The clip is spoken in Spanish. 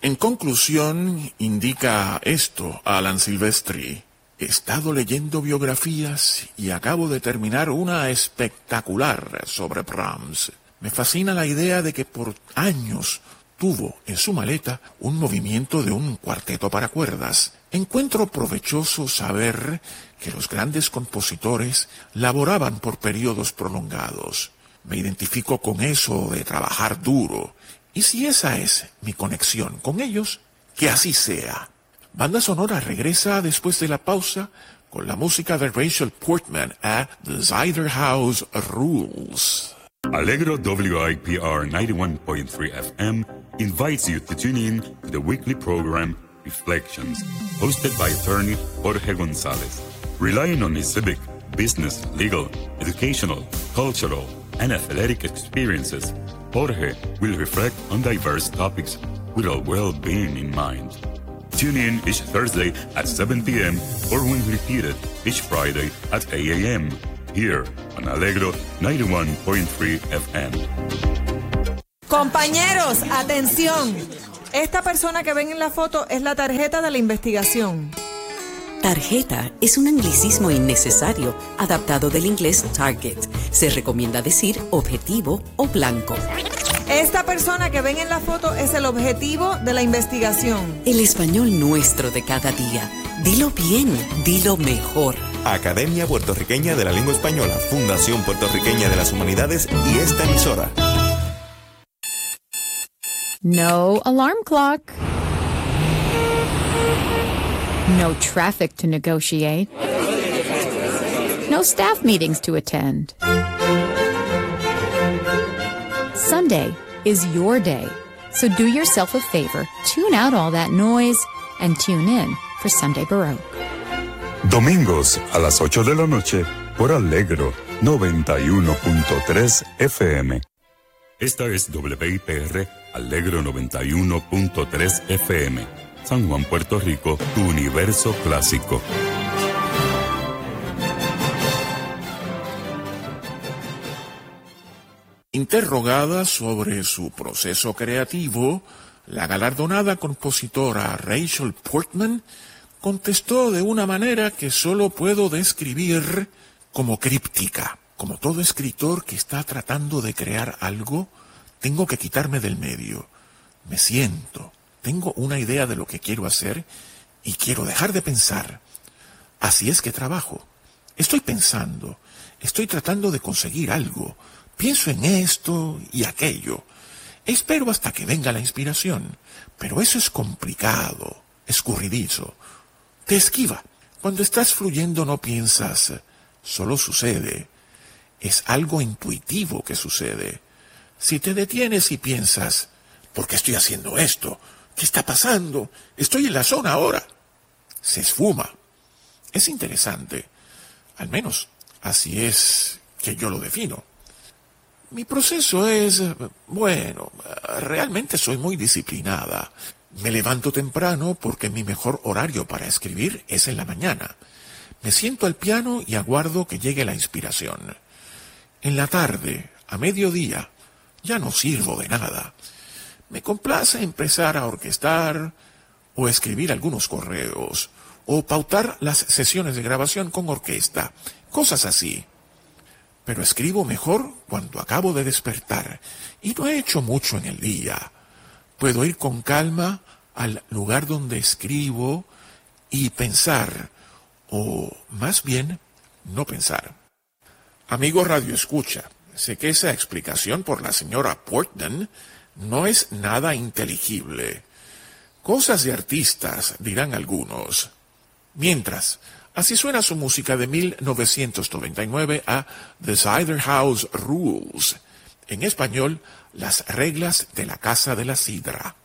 En conclusión, indica esto Alan Silvestri. He estado leyendo biografías y acabo de terminar una espectacular sobre Brahms. Me fascina la idea de que por años tuvo en su maleta un movimiento de un cuarteto para cuerdas. Encuentro provechoso saber que los grandes compositores laboraban por periodos prolongados. Me identifico con eso de trabajar duro. Y si esa es mi conexión con ellos, que así sea. Banda sonora regresa después de la pausa con la música de Rachel Portman a The Cider House Rules. Allegro WIPR 91.3 FM invites you to tune in to the weekly program Reflections, hosted by attorney Jorge Gonzalez. Relying on his civic, business, legal, educational, cultural, and athletic experiences, Jorge will reflect on diverse topics with our well-being in mind. Tune in each Thursday at 7 p.m. or when repeated each Friday at 8 a.m. here on Allegro 91.3 FM. Compañeros, atención. Esta persona que ven en la foto es la tarjeta de la investigación. Tarjeta es un anglicismo innecesario, adaptado del inglés target. Se recomienda decir objetivo o blanco. Esta persona que ven en la foto es el objetivo de la investigación. El español nuestro de cada día. Dilo bien, dilo mejor. Academia Puertorriqueña de la Lengua Española, Fundación Puertorriqueña de las Humanidades y esta emisora. No alarm clock. No traffic to negotiate. No staff meetings to attend. Sunday is your day, so do yourself a favor, tune out all that noise, and tune in for Sunday Baroque. Domingos a las 8 de la noche por Allegro 91.3 FM. Esta es WIPR Allegro 91.3 FM. San Juan, Puerto Rico, tu universo clásico. Interrogada sobre su proceso creativo, la galardonada compositora Rachel Portman contestó de una manera que solo puedo describir como críptica. Como todo escritor que está tratando de crear algo, tengo que quitarme del medio. Me siento, tengo una idea de lo que quiero hacer y quiero dejar de pensar. Así es que trabajo. Estoy pensando, estoy tratando de conseguir algo. Pienso en esto y aquello. Espero hasta que venga la inspiración. Pero eso es complicado, escurridizo. Te esquiva. Cuando estás fluyendo no piensas, solo sucede. Es algo intuitivo que sucede. Si te detienes y piensas, ¿por qué estoy haciendo esto? ¿Qué está pasando? Estoy en la zona ahora. Se esfuma. Es interesante. Al menos así es que yo lo defino. Mi proceso es, bueno, realmente soy muy disciplinada. Me levanto temprano porque mi mejor horario para escribir es en la mañana. Me siento al piano y aguardo que llegue la inspiración. En la tarde, a mediodía, ya no sirvo de nada. Me complace empezar a orquestar o escribir algunos correos o pautar las sesiones de grabación con orquesta, cosas así. Pero escribo mejor cuando acabo de despertar y no he hecho mucho en el día. Puedo ir con calma al lugar donde escribo y pensar, o más bien, no pensar. Amigo Radio Escucha, sé que esa explicación por la señora Portman no es nada inteligible. Cosas de artistas, dirán algunos. Mientras, así suena su música de 1999 a The Cider House Rules. En español, las reglas de la Casa de la Sidra.